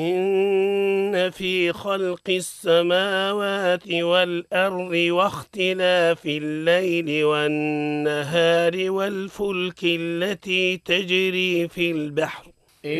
إن في خلق السماوات والأرض واختلاف الليل والنهار والفلك التي تجري في البحر